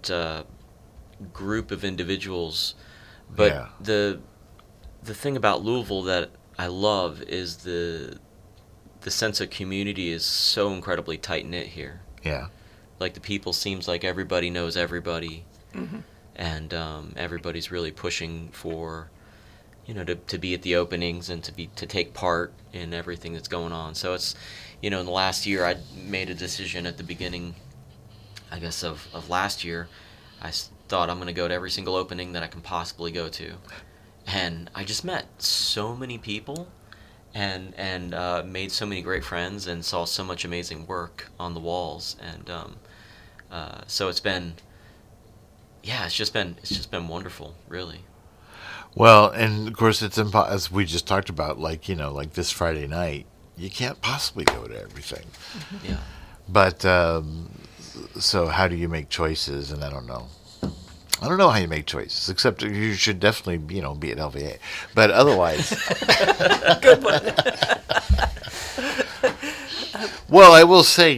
group of individuals. But the thing about Louisville that I love is the sense of community is so incredibly tight knit here. Yeah. Like the people seems like everybody knows everybody, and everybody's really pushing for, to be at the openings and to take part in everything that's going on. So it's, in the last year I made a decision at the beginning, I guess of last year. I thought I'm going to go to every single opening that I can possibly go to, and I just met so many people. And made so many great friends and saw so much amazing work on the walls, and so it's just been wonderful, really. Well, and of course it's as we just talked about, like this Friday night, you can't possibly go to everything. Yeah. But so how do you make choices? And I don't know how you make choices, except you should definitely, be at LVA. But otherwise... Good one. Well, I will say,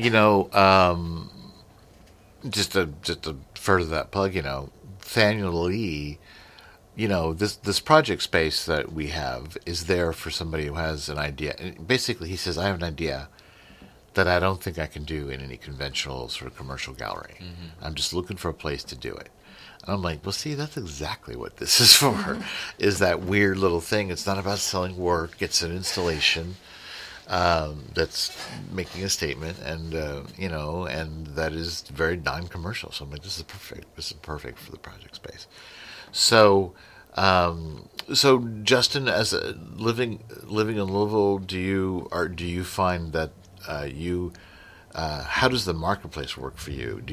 just to further that plug, Nathaniel Lee, this project space that we have is there for somebody who has an idea. And basically, he says, I have an idea that I don't think I can do in any conventional sort of commercial gallery. Mm-hmm. I'm just looking for a place to do it. And I'm like, well, see, that's exactly what this is for, is that weird little thing. It's not about selling work. It's an installation that's making a statement, and, and that is very non-commercial. So I'm like, this is perfect. This is perfect for the project space. So, Justin, as living in Louisville, do you find that how does the marketplace work for you?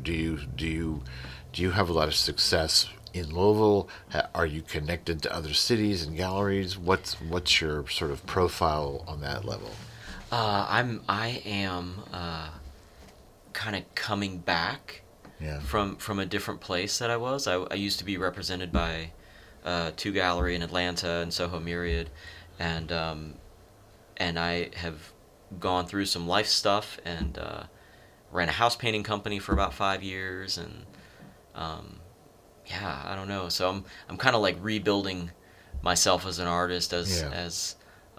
Do you have a lot of success in Louisville? Are you connected to other cities and galleries? What's your sort of profile on that level? I am kind of coming back from a different place that I was. I used to be represented by Two Gallery in Atlanta and Soho Myriad, and I have gone through some life stuff and ran a house painting company for about 5 years, and I don't know. So I'm kind of like rebuilding myself as an artist, as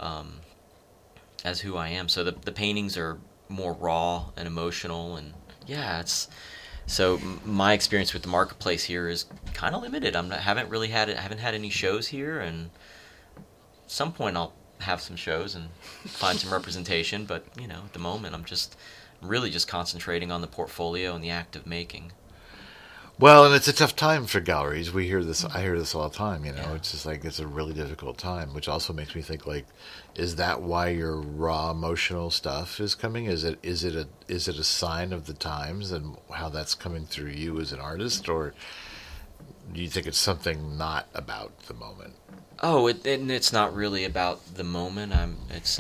who I am. So the paintings are more raw and emotional, and so my experience with the marketplace here is kind of limited. I haven't had any shows here, and at some point I'll have some shows and find some representation. But at the moment I'm really just concentrating on the portfolio and the act of making. Well, and it's a tough time for galleries. I hear this all the time, It's just like, it's a really difficult time, which also makes me think, like, is that why your raw emotional stuff is coming? Is it a sign of the times and how that's coming through you as an artist, or do you think it's something not about the moment? Oh, it's not really about the moment. It's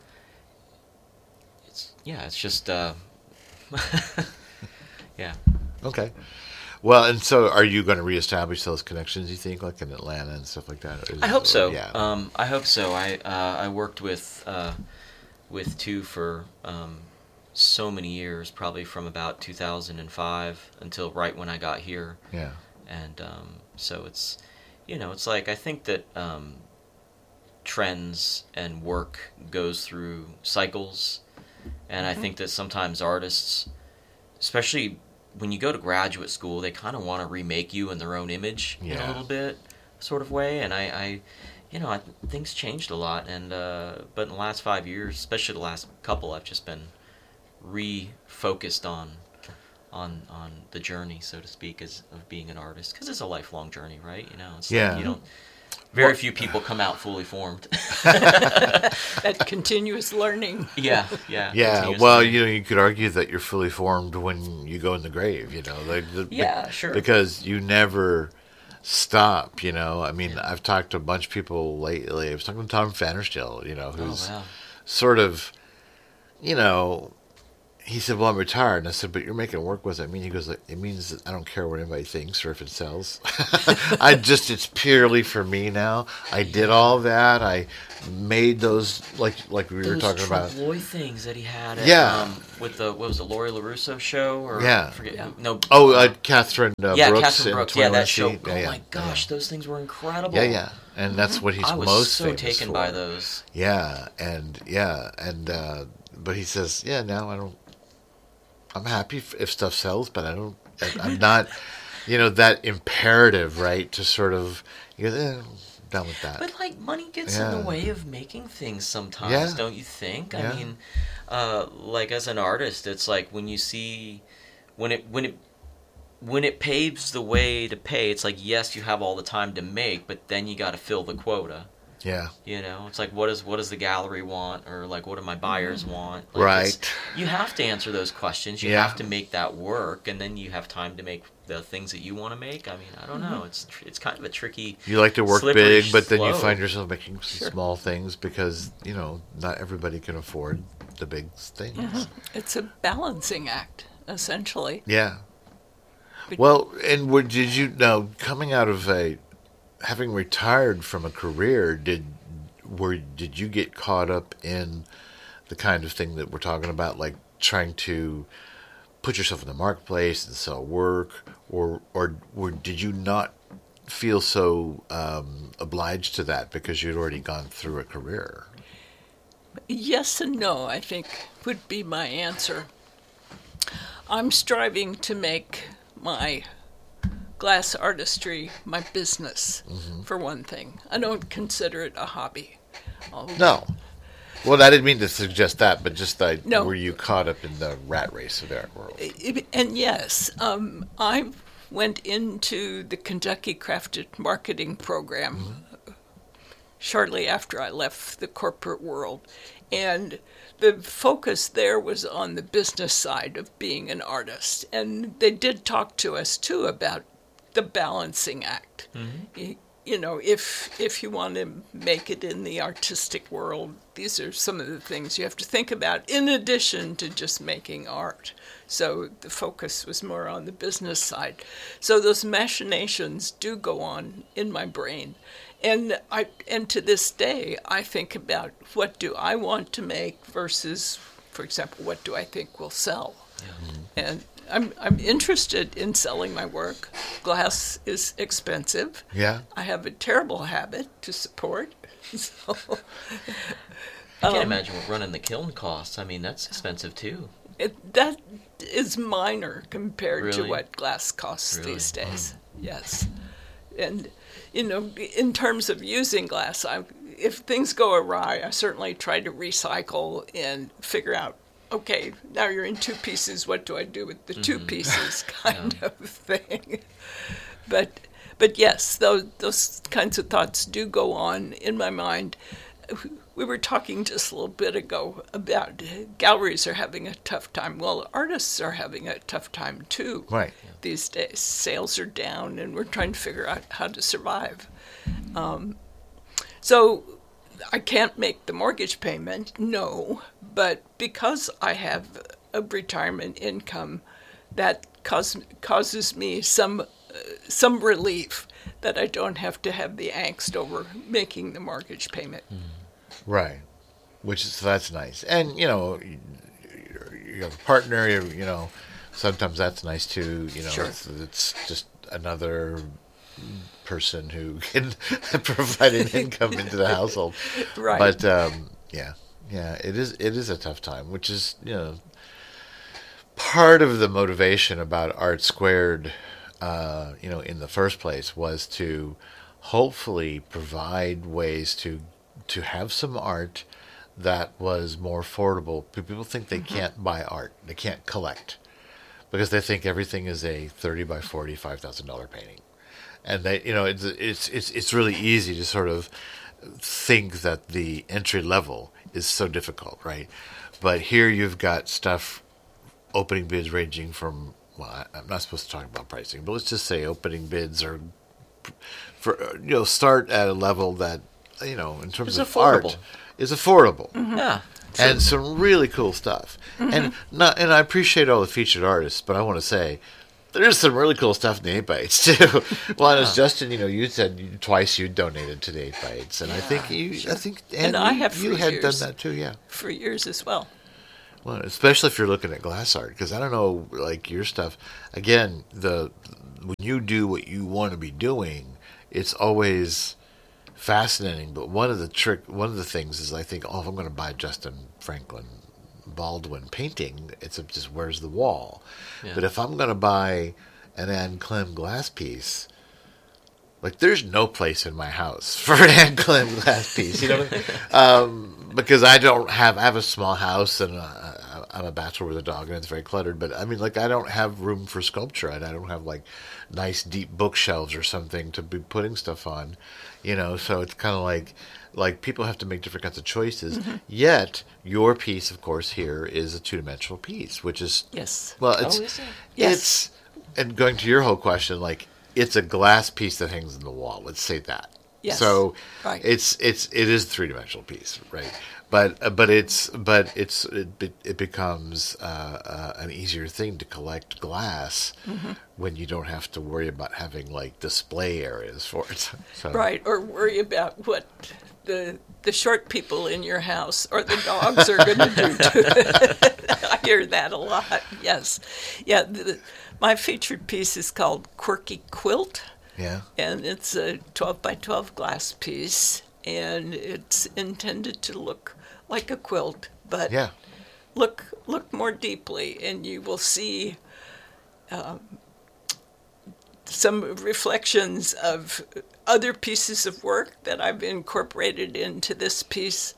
just yeah. Okay. Well, and so are you going to reestablish those connections, you think, like in Atlanta and stuff like that? I hope so. Yeah. I hope so. I worked with Two for so many years, probably from about 2005 until right when I got here. Yeah. And so it's, it's like, I think that trends and work goes through cycles, and I think that sometimes artists, especially when you go to graduate school, they kind of want to remake you in their own image in a little bit sort of way. And I things changed a lot. And but in the last 5 years, especially the last couple, I've just been refocused on the journey, so to speak, of being an artist, because it's a lifelong journey, right? It's like you don't. Very few people come out fully formed. That continuous learning. Yeah. Well, you could argue that you're fully formed when you go in the grave. Sure. Because you never stop. I mean, I've talked to a bunch of people lately. I was talking to Tom Fannerstill, who's sort of, he said, well, I'm retired. And I said, but you're making work. What does that mean? He goes, it means that I don't care what anybody thinks or if it sells. It's purely for me now. I did all that. I made those, like we were talking about. Those Troy things that he had at, Yeah. with the, what was it, Laurie LaRusso show? Or, Yeah. I forget, Yeah. No. Catherine Brooks. Catherine in Brooks. Yeah, that 21C. show. Yeah, Oh yeah, my gosh, those things were incredible. Yeah, yeah. And that's what he's I was most so famous taken for. by those. Yeah, but he says, yeah, now I'm happy if stuff sells, but I'm not, that imperative, right, to sort of, I'm done with that. But like money gets in the way of making things sometimes, Yeah. don't you think? Yeah. I mean, like as an artist, it's like when you see when it paves the way to pay, it's like yes, you have all the time to make, but then you got to fill the quota. Yeah. It's like what does the gallery want, or like what do my buyers want? Like, Right. You have to answer those questions. You Yeah. have to make that work, and then you have time to make the things that you want to make. I mean, I don't know. It's kind of a tricky. You like to work slippery big, but then you slope. find yourself making some small things because, not everybody can afford the big things. It's a balancing act, essentially. Yeah. But- Well, and did you now coming out of having retired from a career? Did you get caught up in the kind of thing that we're talking about, like trying to put yourself in the marketplace and sell work, or did you not feel so obliged to that because you'd already gone through a career? Yes and no, I think, would be my answer. I'm striving to make my glass artistry my business, for one thing. I don't consider it a hobby. No. Well, I didn't mean to suggest that, but just that No. were you caught up in the rat race of art world? And yes, I went into the Kentucky Crafted Marketing Program shortly after I left the corporate world. And the focus there was on the business side of being an artist. And they did talk to us, too, about the balancing act. If you want to make it in the artistic world, these are some of the things you have to think about in addition to just making art. So the focus was more on the business side. So those machinations do go on in my brain. And to this day, I think about what do I want to make versus, for example, what do I think will sell. And I'm interested in selling my work. Glass is expensive. Yeah. I have a terrible habit to support. So, I can't imagine what running the kiln costs. I mean, that's expensive too. that is minor compared to Really? what glass costs Really? these days. Yes. And, in terms of using glass, if things go awry, I certainly try to recycle and figure out, okay, now you're in two pieces, what do I do with the two pieces kind of thing. But yes, those kinds of thoughts do go on in my mind. We were talking just a little bit ago about galleries are having a tough time. Well, artists are having a tough time too. Right. These days, sales are down, and we're trying to figure out how to survive. So I can't make the mortgage payment, no, but because I have a retirement income, that causes me some relief that I don't have to have the angst over making the mortgage payment. Right. That's nice. And, you have a partner, sometimes that's nice too. Sure. It's just another person who can provide an income into the household. Right. But, yeah, it is a tough time, which is, part of the motivation about Art Squared, in the first place was to hopefully provide ways to have some art that was more affordable. People think they can't buy art. They can't collect because they think everything is a $30 by $40, $5,000 painting. And they, it's really easy to sort of think that the entry level is so difficult, right? But here you've got stuff, opening bids ranging from, well, I'm not supposed to talk about pricing, but let's just say opening bids are, start at a level that, in terms It's of affordable. art, is affordable. Yeah. and some really cool stuff. And I appreciate all the featured artists, but I want to say there's some really cool stuff in the 8x8s too. Well, as Justin, you said twice you donated to the 8x8s, and I think I have you had years. done that too, yeah. For years as well. Well, especially if you're looking at glass art, because I don't know, like your stuff. Again, when you do what you want to be doing, it's always fascinating. But one of the things is I think, if I'm going to buy Justin Franklin Baldwin painting, it's just where's the wall. Yeah. But if I'm going to buy an Ann Clem glass piece, like there's no place in my house for an Ann Clem glass piece, you know what I mean? Because I have a small house and I'm a bachelor with a dog and it's very cluttered. But I mean, like I don't have room for sculpture and I don't have like nice deep bookshelves or something to be putting stuff on, So it's kind of like people have to make different kinds of choices. Mm-hmm. Yet your piece, of course, here is a 2-dimensional piece, which is Yes. And going to your whole question, like it's a glass piece that hangs on the wall. Let's say that. Yes. So right. it is a 3-dimensional piece, right? But it becomes an easier thing to collect glass when you don't have to worry about having like display areas for it. So. Right, or worry about what the short people in your house or the dogs are going to do to it. I hear that a lot. Yes, yeah. My featured piece is called Quirky Quilt. Yeah. And it's a 12 by 12 glass piece, and it's intended to look like a quilt, but look more deeply, and you will see some reflections of other pieces of work that I've incorporated into this piece.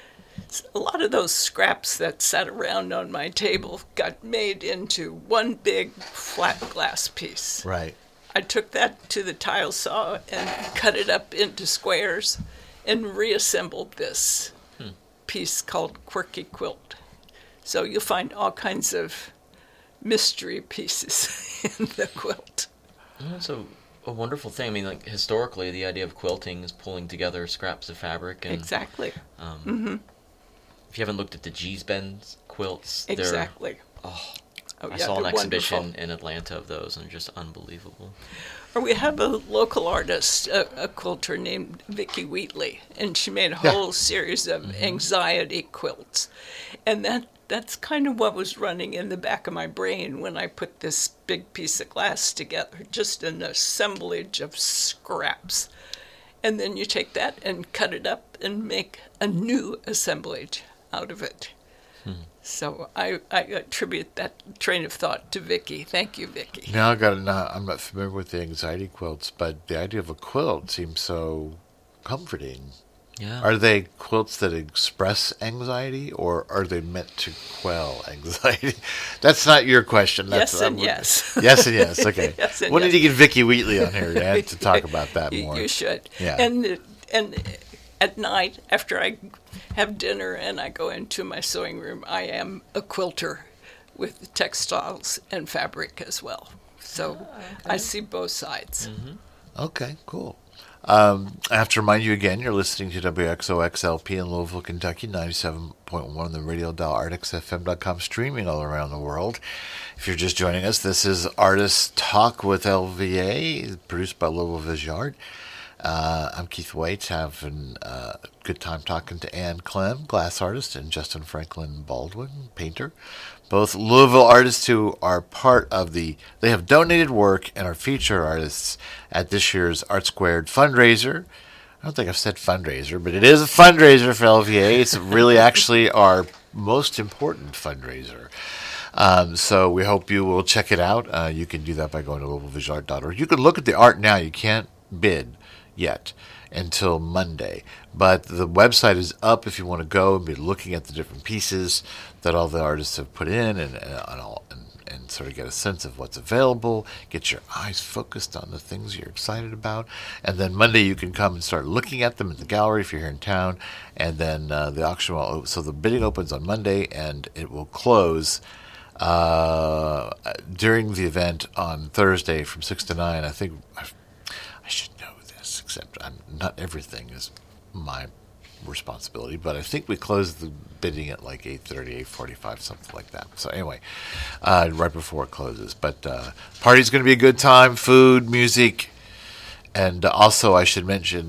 A lot of those scraps that sat around on my table got made into one big flat glass piece. Right. I took that to the tile saw and cut it up into squares and reassembled this piece called Quirky Quilt. So you'll find all kinds of mystery pieces in the quilt. That's a wonderful thing. I mean, like historically, the idea of quilting is pulling together scraps of fabric. And, exactly. If you haven't looked at the Geesbend quilts, exactly. I saw an exhibition in Atlanta of those, and they're just unbelievable. Or we have a local artist, a quilter named Vicki Wheatley, and she made a whole series of anxiety quilts. And that's kind of what was running in the back of my brain when I put this big piece of glass together, just an assemblage of scraps. And then you take that and cut it up and make a new assemblage out of it. So I attribute that train of thought to Vicki. Thank you, Vicki. Now I'm not familiar with the anxiety quilts, but the idea of a quilt seems so comforting. Yeah. Are they quilts that express anxiety, or are they meant to quell anxiety? That's not your question. Yes and yes. Yes and yes. Okay. Yes and we yes. need to get Vicki Wheatley on here to talk about that more. You should. Yeah. And at night, after I have dinner and I go into my sewing room, I am a quilter with textiles and fabric as well. So I see both sides. Okay, cool. I have to remind you again, you're listening to WXOXLP in Louisville, Kentucky, 97.1 on the radio dial, artxfm.com, streaming all around the world. If you're just joining us, this is Artist Talk with LVA, produced by Louisville Vision. I'm Keith Waits, having a good time talking to Ann Clem, glass artist, and Justin Franklin Baldwin, painter. Both Louisville artists who are part of they have donated work and are featured artists at this year's Art Squared fundraiser. I don't think I've said fundraiser, but it is a fundraiser for LVA. It's really actually our most important fundraiser. So we hope you will check it out. You can do that by going to LouisvilleVisualArt.org. You can look at the art now. You can't bid yet until Monday, but the website is up if you want to go and be looking at the different pieces that all the artists have put in and sort of get a sense of what's available, get your eyes focused on the things you're excited about, and then Monday you can come and start looking at them in the gallery if you're here in town, and then the auction will, so the bidding opens on Monday and it will close during the event on Thursday from 6 to 9. I think I should know this, except not everything is my responsibility. But I think we closed the bidding at like 8:30, 8:45, something like that. So anyway, right before it closes. But party's going to be a good time. Food, music, and also I should mention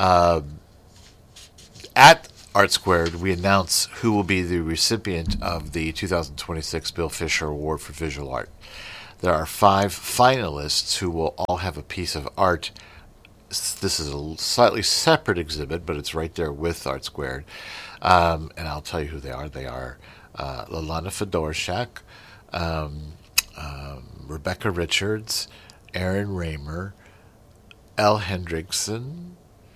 at Art Squared, we announce who will be the recipient of the 2026 Bill Fisher Award for Visual Art. There are 5 finalists who will all have a piece of art. This is a slightly separate exhibit, but it's right there with Art Squared. And I'll tell you who they are. They are Lalana Fedorchak, Rebecca Richards, Aaron Raymer, Elle Hendrickson.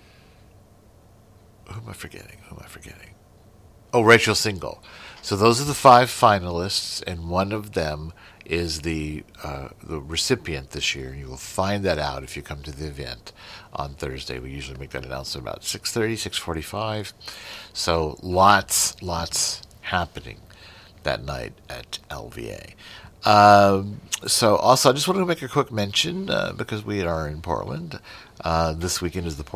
Who am I forgetting? Oh, Rachel Single. So those are the 5 finalists, and one of them is the recipient this year. You will find that out if you come to the event on Thursday. We usually make that announcement about 6:30, 6:45. So lots happening that night at LVA. So also, I just wanted to make a quick mention because we are in Portland. This weekend is the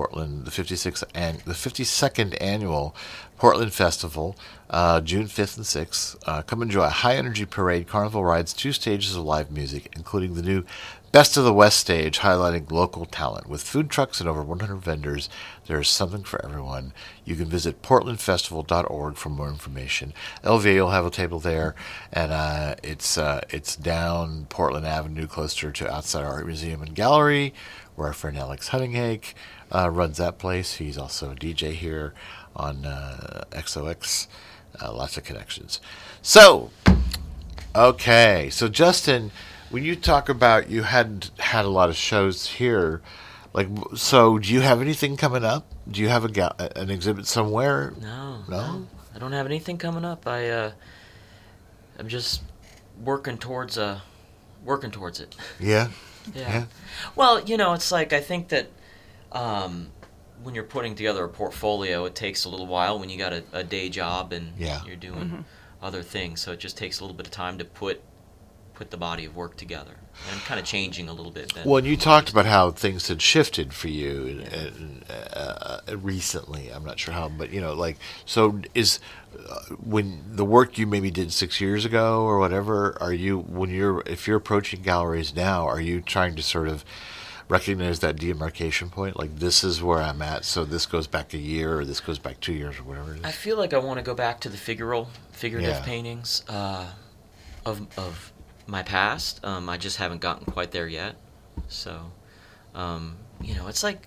52nd annual Portland Festival, June 5th and 6th. Come enjoy a high-energy parade, carnival rides, 2 stages of live music, including the new Best of the West stage, highlighting local talent. With food trucks and over 100 vendors, there is something for everyone. You can visit portlandfestival.org for more information. LVA will have a table there, and it's down Portland Avenue, closer to Outside Art Museum and Gallery, where our friend Alex Hunninghake runs that place. He's also a DJ here on XOX. Lots of connections. So, okay. So, Justin, when you talk about you hadn't had a lot of shows here, like, so do you have anything coming up? Do you have an exhibit somewhere? No. I don't have anything coming up. I'm just working towards it. Yeah. Yeah. Well, it's like, I think that when you're putting together a portfolio, it takes a little while when you got a day job and you're doing other things. So it just takes a little bit of time to put the body of work together. And I'm kind of changing a little bit. Well, and you talked about how things had shifted for you recently. I'm not sure how, but so is when the work you maybe did 6 years ago or whatever, if you're approaching galleries now, are you trying to sort of recognize that demarcation point? Like, this is where I'm at, so this goes back a year or this goes back 2 years or whatever it is? I feel like I want to go back to the figurative paintings of my past. I just haven't gotten quite there yet. So, it's like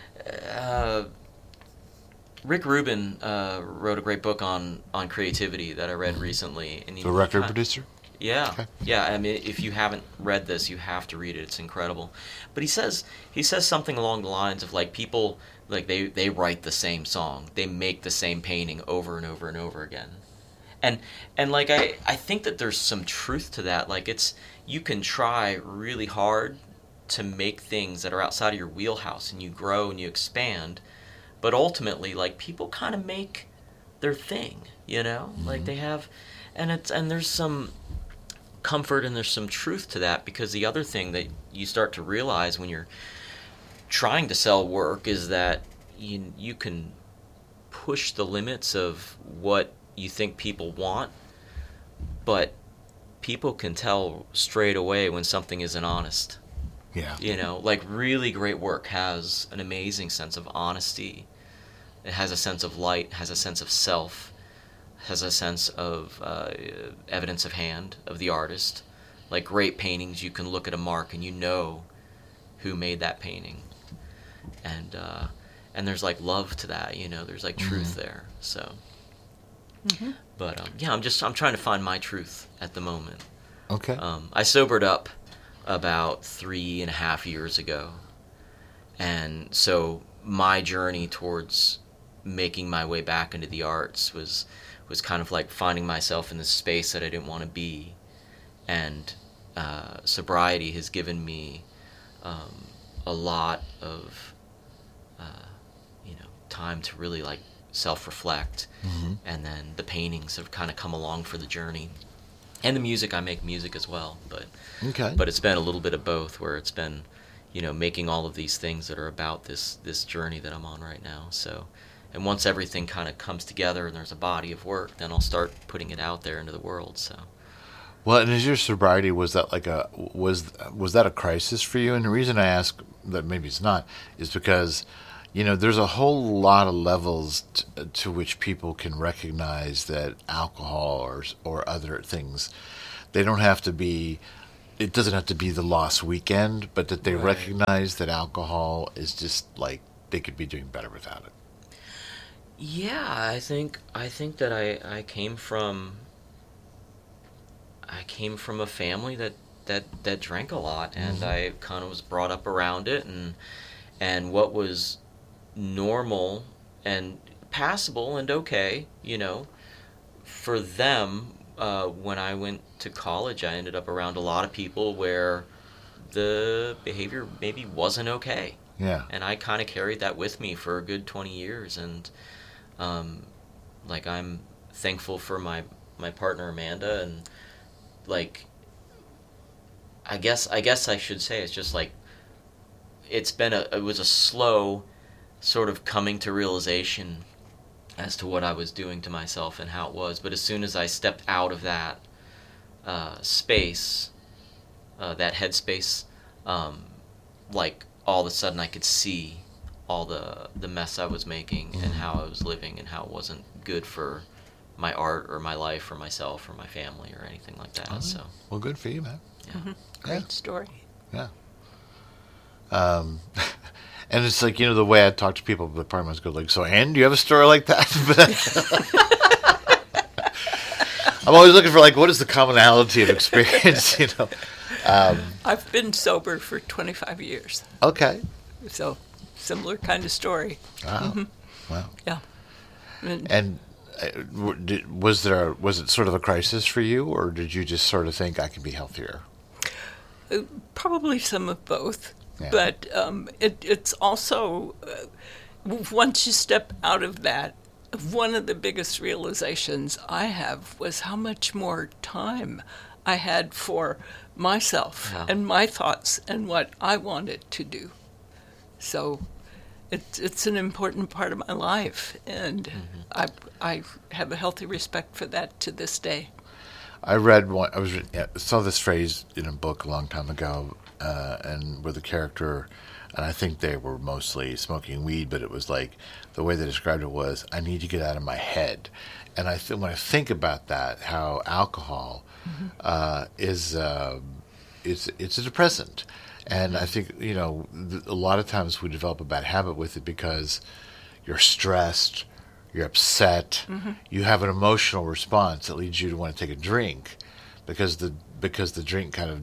Rick Rubin wrote a great book on creativity that I read recently. And the record producer? Yeah. Okay. Yeah, I mean, if you haven't read this, you have to read it. It's incredible. But he says something along the lines of, like, people, like, they write the same song. They make the same painting over and over and over again. And like, I think that there's some truth to that. Like, you can try really hard to make things that are outside of your wheelhouse, and you grow and you expand, but ultimately, like, people kind of make their thing, like they have, and there's some comfort and there's some truth to that, because the other thing that you start to realize when you're trying to sell work is that you can push the limits of what you think people want, but people can tell straight away when something isn't honest. Yeah. Like, really great work has an amazing sense of honesty. It has a sense of light, has a sense of self, has a sense of evidence of hand of the artist. Like, great paintings, you can look at a mark and you know who made that painting. And there's, like, love to that, there's, like, truth there. So, but I'm trying to find my truth at the moment. Okay. I sobered up about 3.5 years ago, and so my journey towards making my way back into the arts was kind of like finding myself in this space that I didn't want to be, and sobriety has given me a lot of time to really, like, self-reflect, and then the paintings have kind of come along for the journey, and the music. I make music as well, but it's been a little bit of both, where it's been making all of these things that are about this journey that I'm on right now. So and once everything kind of comes together and there's a body of work, then I'll start putting it out there into the world. So. Well, and is your sobriety, was that like was that a crisis for you? And the reason I ask that maybe it's not is because, there's a whole lot of levels to which people can recognize that alcohol or other things, they don't have to be. It doesn't have to be the lost weekend, but that they recognize that alcohol is just like they could be doing better without it. Yeah, I think that I came from a family that drank a lot, and I kind of was brought up around it, and what was normal and passable and okay, for them. When I went to college, I ended up around a lot of people where the behavior maybe wasn't okay. Yeah. And I kind of carried that with me for a good 20 years. And, I'm thankful for my partner, Amanda. And, I guess I should say it's just, it was a slow sort of coming to realization as to what I was doing to myself and how it was. But as soon as I stepped out of that space, that headspace, all of a sudden I could see all the mess I was making and how I was living and how it wasn't good for my art or my life or myself or my family or anything like that. Right. So, well, good for you, man. yeah. Great story. Yeah. And it's like, the way I talk to people, the apartments go like, so, Ann, do you have a story like that? I'm always looking for, what is the commonality of experience, I've been sober for 25 years. Okay. So, similar kind of story. Wow. Wow. Yeah. And was it sort of a crisis for you, or did you just sort of think I can be healthier? Probably some of both. Yeah. But it's also, once you step out of that, one of the biggest realizations I have was how much more time I had for myself and my thoughts and what I wanted to do. So it's an important part of my life, and I have a healthy respect for that to this day. I read one. Saw this phrase in a book a long time ago, and where the character, and I think they were mostly smoking weed, but it was like the way they described it was, "I need to get out of my head." And when I think about that, how alcohol is it's a depressant, and I think a lot of times we develop a bad habit with it because you're stressed. You're upset. You have an emotional response that leads you to want to take a drink, because the drink kind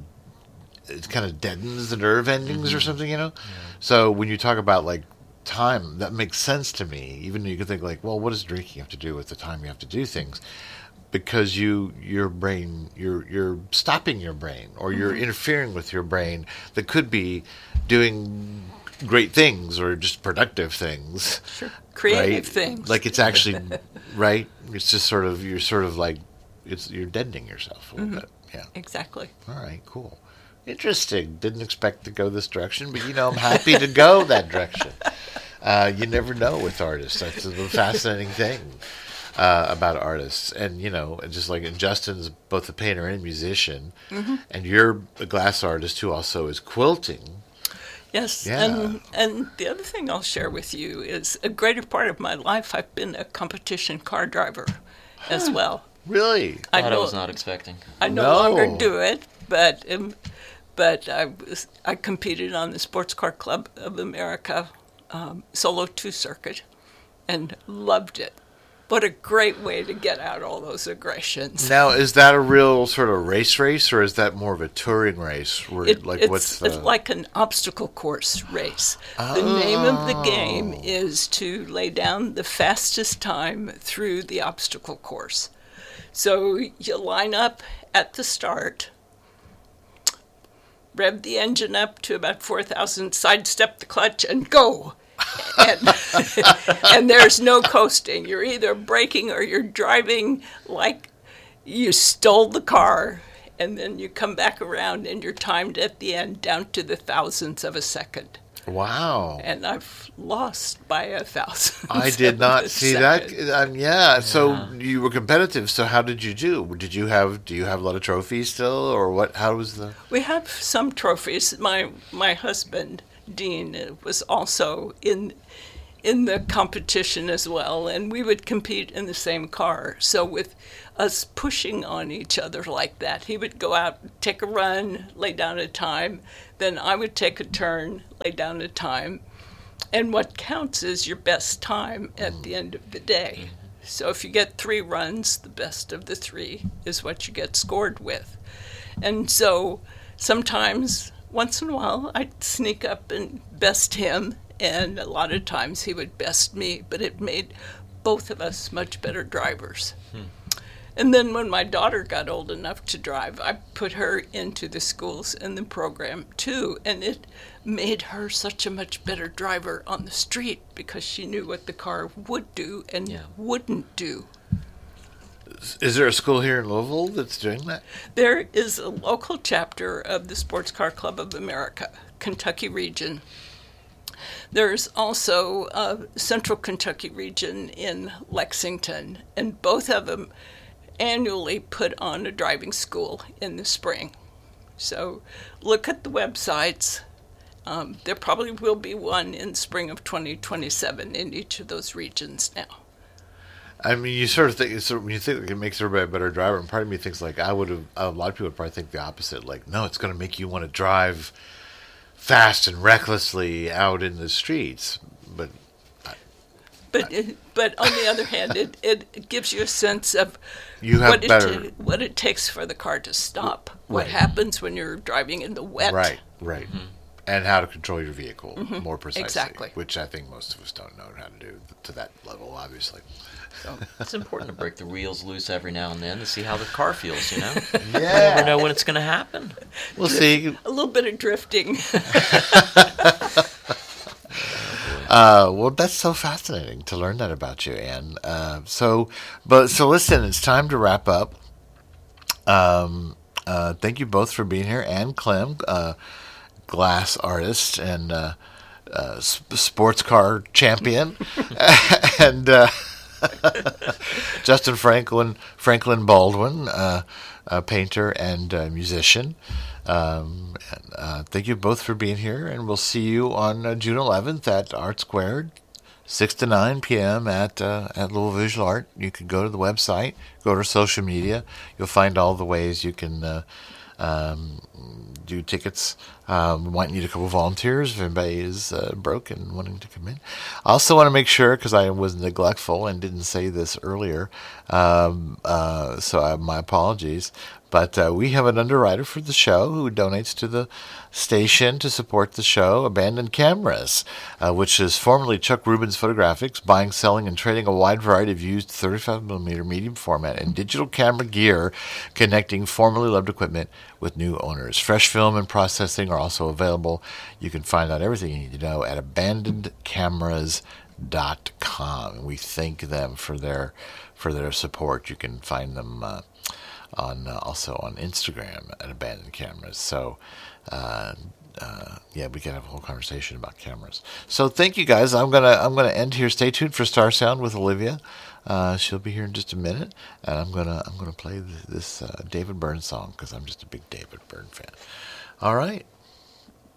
of deadens the nerve endings or something, Yeah. So when you talk about time, that makes sense to me. Even though you could think well, what does drinking have to do with the time you have to do things? Because your brain, you're stopping your brain, or you're interfering with your brain that could be doing great things or just productive things. Sure. Creative right? things. It's actually right. It's just you're deadening yourself a little bit. Yeah. Exactly. All right. Cool. Interesting. Didn't expect to go this direction, but I'm happy to go that direction. You never know with artists. That's the fascinating thing about artists, and just and Justin's both a painter and musician, and you're a glass artist who also is quilting. Yes, Yeah. and the other thing I'll share with you is a greater part of my life I've been a competition car driver as well. Really? I was not expecting. I no longer do it, but I competed on the Sports Car Club of America Solo 2 circuit and loved it. What a great way to get out all those aggressions. Now, is that a real sort of race, or is that more of a touring race? Where, it's like an obstacle course race. The name of the game is to lay down the fastest time through the obstacle course. So you line up at the start, rev the engine up to about 4,000, sidestep the clutch, and go. And there's no coasting. You're either braking or you're driving like you stole the car, and then you come back around and you're timed at the end down to the thousandths of a second. Wow. And I've lost by 1,000. I did not see that. Yeah. So you were competitive. So how did you do? Do you have a lot of trophies still, or what? How was the? We have some trophies. My husband Dean was also in the competition as well, and we would compete in the same car. So with us pushing on each other like that, he would go out, take a run, lay down a time, then I would take a turn, lay down a time, and what counts is your best time at the end of the day. So if you get 3 runs, the best of the 3 is what you get scored with. And so sometimes, once in a while, I'd sneak up and best him, and a lot of times he would best me, but it made both of us much better drivers. And then when my daughter got old enough to drive, I put her into the schools and the program too, and it made her such a much better driver on the street because she knew what the car would do and wouldn't do. Is there a school here in Louisville that's doing that? There is a local chapter of the Sports Car Club of America, Kentucky region. There's also a Central Kentucky region in Lexington, and both of them annually put on a driving school in the spring. So look at the websites. There probably will be one in spring of 2027 in each of those regions now. I mean, you sort of think, when you think it makes everybody a better driver, and part of me thinks like a lot of people would probably think the opposite. Like, no, it's going to make you want to drive fast and recklessly out in the streets. But on the other hand, it gives you a sense of what it takes for the car to stop. What happens when you're driving in the wet. Right. Mm-hmm. And how to control your vehicle more precisely. Exactly. Which I think most of us don't know how to do to that level, obviously. So it's important to break the wheels loose every now and then to see how the car feels, you know? Yeah. You never know when it's going to happen. We'll see. A little bit of drifting. Well, that's so fascinating to learn that about you, Ann. So listen, it's time to wrap up. Thank you both for being here. Ann Clem, glass artist and sports car champion, and Justin Franklin Baldwin, a painter and musician. Thank you both for being here, and we'll see you on June 11th at Art Squared, 6 to 9 p.m. at Louisville Visual Art. You can go to the website, go to social media. You'll find all the ways you can do tickets. We might need a couple volunteers if anybody is broke and wanting to come in. I also want to make sure, because I was neglectful and didn't say this earlier, so my apologies, but we have an underwriter for the show who donates to the station to support the show, Abandoned Cameras, which is formerly Chuck Rubin's Photographics, buying, selling, and trading a wide variety of used 35mm medium format and digital camera gear, connecting formerly loved equipment with new owners. Fresh film and processing are also available. You can find out everything you need to know at abandonedcameras.com. We thank them for their support. You can find them also on Instagram at Abandoned Cameras. So we can have a whole conversation about cameras. So thank you guys. I'm gonna end here. Stay tuned for Star Sound with Olivia. She'll be here in just a minute, and I'm gonna play this David Byrne song because I'm just a big David Byrne fan. All right.